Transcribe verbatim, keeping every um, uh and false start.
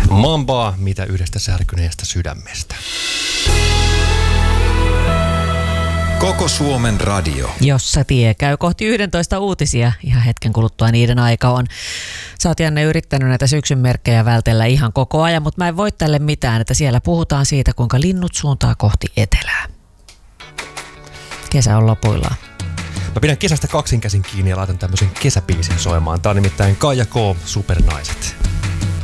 Mambaa, mitä yhdestä särkyneestä sydämestä. Koko Suomen radio. Jossa tie käy kohti yhdentoista uutisia. Ihan hetken kuluttua niiden aika on. Sä oot, Janne, yrittänyt näitä syksyn merkkejä vältellä ihan koko ajan, mutta mä en voi tälle mitään, että siellä puhutaan siitä, kuinka linnut suuntaa kohti etelää. Kesä on lopuillaan. Mä pidän kesästä kaksin käsin kiinni ja laitan tämmöisen kesäbiisin soimaan. Tää on nimittäin Kaija K. Supernaiset.